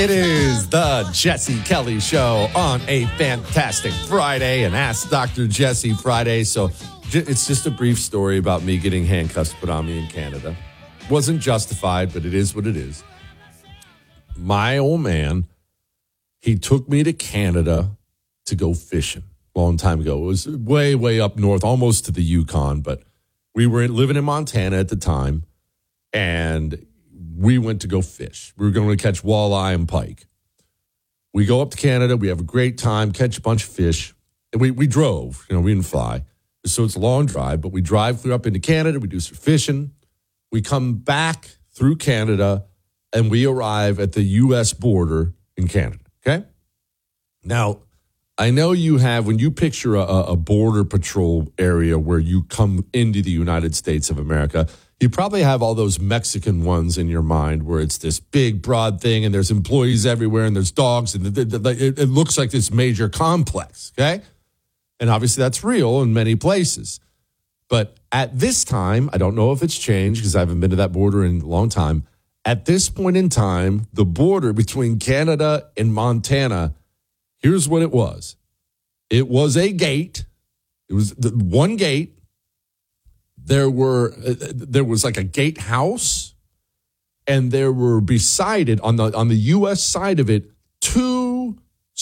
It is the Jesse Kelly Show on a fantastic Friday, and Ask Dr. Jesse Friday. So it's just a brief story about me getting handcuffs put on me in Canada. Wasn't justified, but it is what it is. My old man, he took me to Canada to go fishing a long time ago. It was way, way up north, almost to the Yukon, but we were living in Montana at the time, and we went to go fish. We were going to catch walleye and pike. We go up to Canada. We have a great time, catch a bunch of fish. And we drove. We didn't fly. So it's a long drive, but we drive through up into Canada. We do some fishing. We come back through Canada, and we arrive at the U.S. border in Canada, okay? Now, I know you have, when you picture a border patrol area where you come into the United States of America, you probably have all those Mexican ones in your mind where it's this big, broad thing, and there's employees everywhere, and there's dogs, and it looks like this major complex, okay? And obviously that's real in many places. But at this time, I don't know if it's changed because I haven't been to that border in a long time. At this point in time, the border between Canada and Montana, here's what it was. It was a gate. It was the one gate. There was like a gatehouse, and there were beside it on the U.S. side of it, two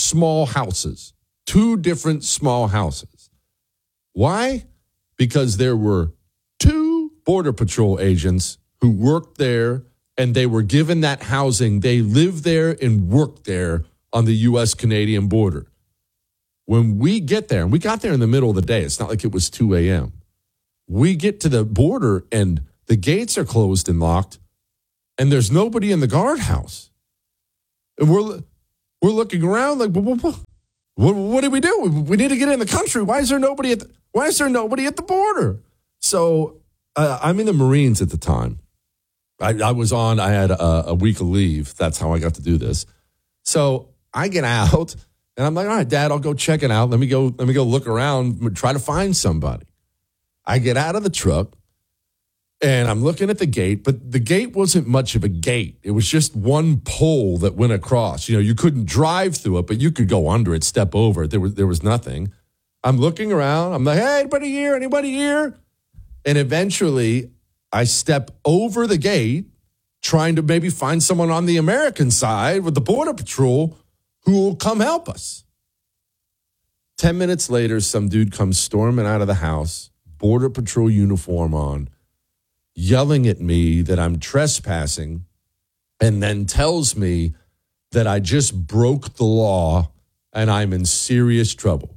different small houses. Why? Because there were two Border Patrol agents who worked there, and they were given that housing. They lived there and worked there on the U.S.-Canadian border. When we get there, and we got there in the middle of the day, it's not like it was 2 a.m., we get to the border, and the gates are closed and locked, and there's nobody in the guardhouse. And we're looking around like, what do we do? We need to get in the country. Why is there nobody at the border? So I'm in the Marines at the time. I had a week of leave. That's how I got to do this. So I get out, and I'm like, all right, Dad, I'll go check it out. Let me go look around, try to find somebody. I get out of the truck, and I'm looking at the gate, but the gate wasn't much of a gate. It was just one pole that went across. You couldn't drive through it, but you could go under it, step over it. There was nothing. I'm looking around. I'm like, hey, anybody here? And eventually, I step over the gate, trying to maybe find someone on the American side with the Border Patrol who will come help us. 10 minutes later, some dude comes storming out of the house, Border Patrol uniform on, yelling at me that I'm trespassing, and then tells me that I just broke the law and I'm in serious trouble.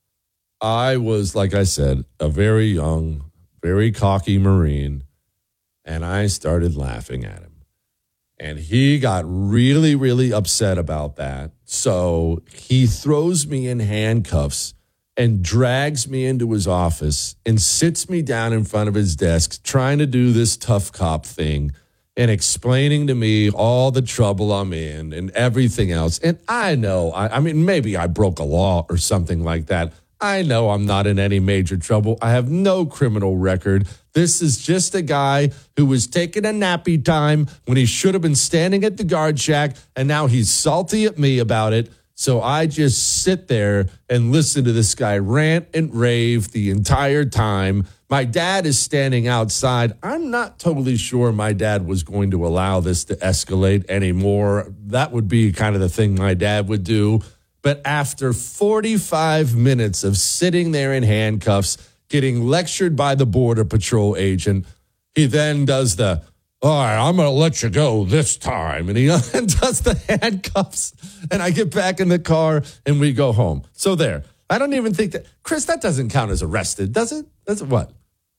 I was, like I said, a very young, very cocky Marine, and I started laughing at him. And he got really, really upset about that. So he throws me in handcuffs and drags me into his office and sits me down in front of his desk trying to do this tough cop thing and explaining to me all the trouble I'm in and everything else. And I know, I mean, maybe I broke a law or something like that. I know I'm not in any major trouble. I have no criminal record. This is just a guy who was taking a nappy time when he should have been standing at the guard shack, and now he's salty at me about it. So I just sit there and listen to this guy rant and rave the entire time. My dad is standing outside. I'm not totally sure my dad was going to allow this to escalate anymore. That would be kind of the thing my dad would do. But after 45 minutes of sitting there in handcuffs, getting lectured by the Border Patrol agent, he then does the, all right, I'm going to let you go this time. And he does the handcuffs. And I get back in the car and we go home. So there. I don't even think that, Chris, that doesn't count as arrested, does it? That's what?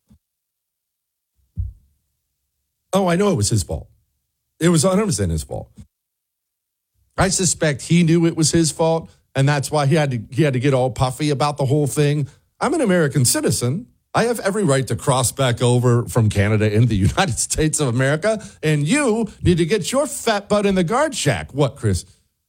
Oh, I know it was his fault. It was 100% his fault. I suspect he knew it was his fault, and that's why he had to get all puffy about the whole thing. I'm an American citizen. I have every right to cross back over from Canada into the United States of America, and you need to get your fat butt in the guard shack. What, Chris?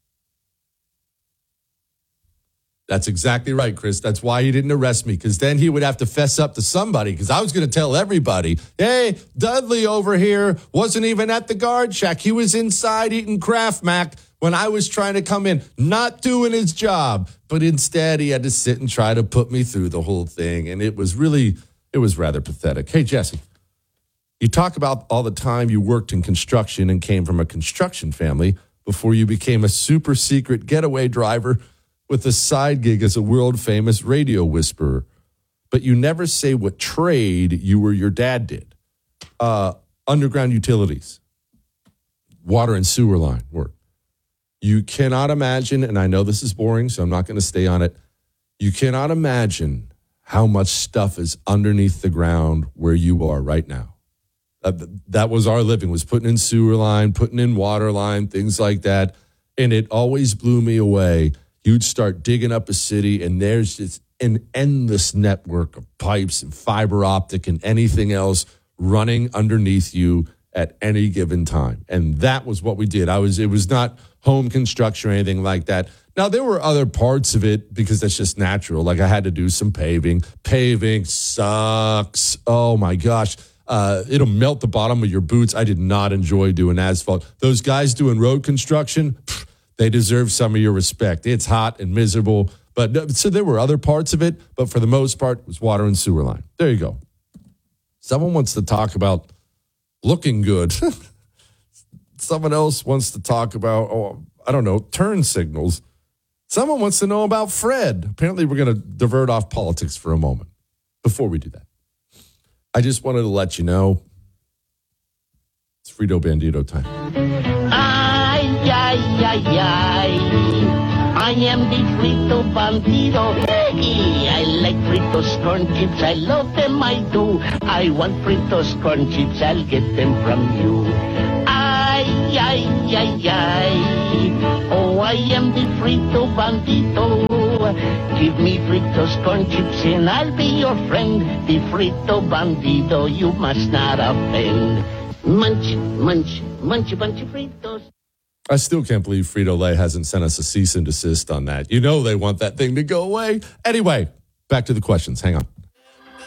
That's exactly right, Chris. That's why he didn't arrest me, because then he would have to fess up to somebody, because I was going to tell everybody, hey, Dudley over here wasn't even at the guard shack. He was inside eating Kraft Mac when I was trying to come in, not doing his job. But instead, he had to sit and try to put me through the whole thing. And it was rather pathetic. Hey, Jesse, you talk about all the time you worked in construction and came from a construction family before you became a super secret getaway driver with a side gig as a world-famous radio whisperer. But you never say what trade you or your dad did. Underground utilities, water and sewer line work. You cannot imagine, and I know this is boring, so I'm not going to stay on it. You cannot imagine how much stuff is underneath the ground where you are right now. That was our living, was putting in sewer line, putting in water line, things like that. And it always blew me away. You'd start digging up a city, and there's just an endless network of pipes and fiber optic and anything else running underneath you at any given time. And that was what we did. It was not home construction or anything like that. Now, there were other parts of it because that's just natural. Like I had to do some paving. Paving sucks. Oh, my gosh. It'll melt the bottom of your boots. I did not enjoy doing asphalt. Those guys doing road construction, they deserve some of your respect. It's hot and miserable. But so there were other parts of it, but for the most part, it was water and sewer line. There you go. Someone wants to talk about looking good. Someone else wants to talk about, turn signals. Someone wants to know about Fred. Apparently, we're going to divert off politics for a moment. Before we do that, I just wanted to let you know it's Frito Bandito time. Ay, ay, ay, ay. I am the Frito Bandito. Hey, I like Fritos corn chips. I love them, I do. I want Fritos corn chips. I'll get them from you. Ay, ay, ay, ay. Oh, I am the Frito Bandito. Give me Fritos corn chips and I'll be your friend. The Frito Bandito, you must not offend. Munch, munch, munch a bunch of Fritos. I still can't believe Frito-Lay hasn't sent us a cease and desist on that. You know they want that thing to go away. Anyway, back to the questions. Hang on.